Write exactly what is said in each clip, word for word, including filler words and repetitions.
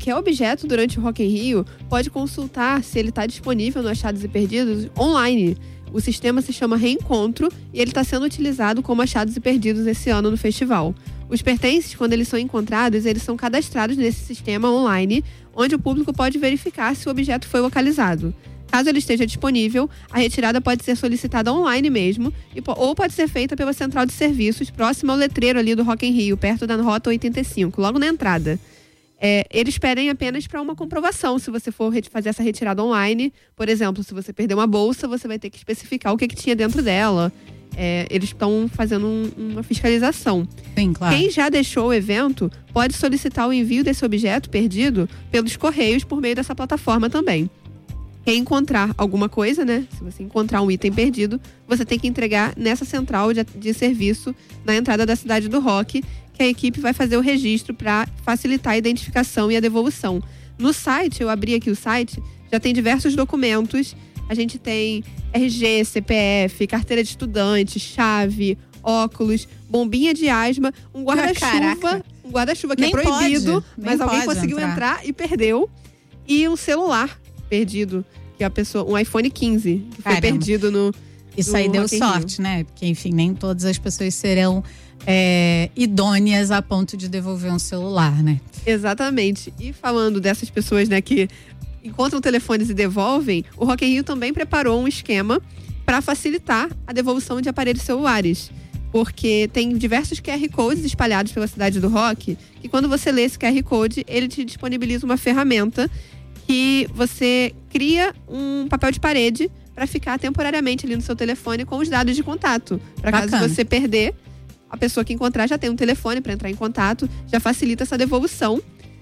qualquer objeto durante o Rock in Rio pode consultar se ele está disponível no Achados e Perdidos online. O sistema se chama Reencontro e ele está sendo utilizado como Achados e Perdidos esse ano no festival. Os pertences, quando eles são encontrados, eles são cadastrados nesse sistema online, onde o público pode verificar se o objeto foi localizado. Caso ele esteja disponível, a retirada pode ser solicitada online mesmo, ou pode ser feita pela central de serviços, próxima ao letreiro ali do Rock in Rio, perto da Rota oitenta e cinco, logo na entrada. É, eles pedem apenas para uma comprovação, se você for fazer essa retirada online. Por exemplo, se você perder uma bolsa, você vai ter que especificar o que, que tinha dentro dela. É, eles estão fazendo um, uma fiscalização. Sim, claro. Quem já deixou o evento pode solicitar o envio desse objeto perdido pelos correios por meio dessa plataforma também. Quem encontrar alguma coisa, né? Se você encontrar um item perdido, você tem que entregar nessa central de, de serviço na entrada da Cidade do Rock, que a equipe vai fazer o registro para facilitar a identificação e a devolução. No site, eu abri aqui o site, já tem diversos documentos. A gente tem R G, C P F, carteira de estudante, chave, óculos, bombinha de asma, um guarda-chuva, um guarda-chuva que nem é proibido, pode, mas alguém conseguiu entrar. entrar e perdeu, e um celular perdido, que a pessoa, um iPhone quinze, que Caramba. foi perdido no Isso no aí deu sorte, né? Porque, enfim, nem todas as pessoas serão é, idôneas a ponto de devolver um celular, né? Exatamente. E falando dessas pessoas, né, que encontram telefones e devolvem, o Rock in Rio também preparou um esquema para facilitar a devolução de aparelhos celulares. Porque tem diversos Q R Codes espalhados pela cidade do Rock, que quando você lê esse Q R Code, ele te disponibiliza uma ferramenta que você cria um papel de parede para ficar temporariamente ali no seu telefone com os dados de contato. Para caso você perder, a pessoa que encontrar já tem um telefone para entrar em contato, já facilita essa devolução.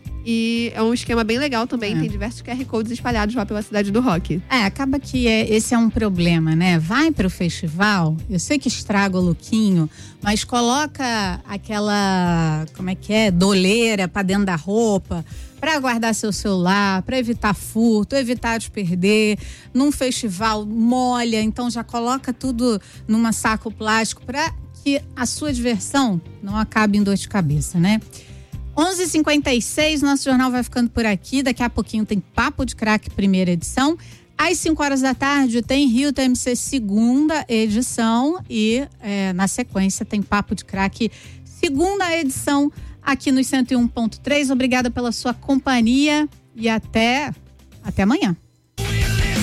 E é um esquema bem legal também, é. Tem diversos Q R Codes espalhados lá pela cidade do Rock. É, acaba que é, esse é um problema, né? Vai pro festival, eu sei que estraga o lookinho, mas coloca aquela, como é que é, doleira pra dentro da roupa, pra guardar seu celular, pra evitar furto, evitar de perder. Num festival molha, então já coloca tudo numa saco plástico pra que a sua diversão não acabe em dor de cabeça, né? onze e cinquenta e seis, nosso jornal vai ficando por aqui. Daqui a pouquinho tem Papo de Crack, primeira edição. Às cinco horas da tarde tem Rio T M C, segunda edição. E é, na sequência tem Papo de Crack, segunda edição, aqui no cento e um ponto três. Obrigada pela sua companhia e até, até amanhã.